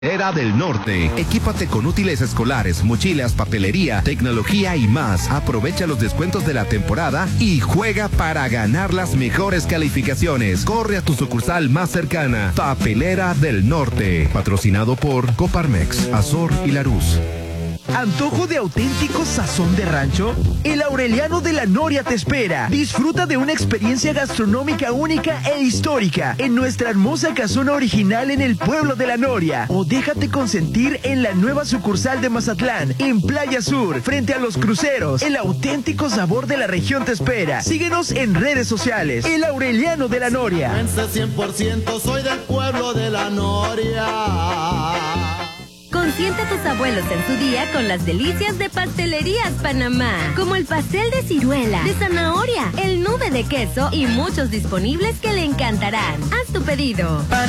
Era del Norte. Equípate con útiles escolares, mochilas, papelería, tecnología y más. Aprovecha los descuentos de la temporada y juega para ganar las mejores calificaciones. Corre a tu sucursal más cercana. Papelera del Norte. Patrocinado por Coparmex, Azor y Larus. ¿Antojo de auténtico sazón de rancho? El Aureliano de la Noria te espera. Disfruta de una experiencia gastronómica única e histórica en nuestra hermosa casona original en el pueblo de la Noria. O déjate consentir en la nueva sucursal de Mazatlán, en Playa Sur, frente a los cruceros. El auténtico sabor de la región te espera. Síguenos en redes sociales. El Aureliano de la Noria. 100% soy del pueblo de la Noria. Consiente a tus abuelos en su día con las delicias de Pastelerías Panamá, como el pastel de ciruela, de zanahoria, el nube de queso y muchos disponibles que le encantarán. Haz tu pedido.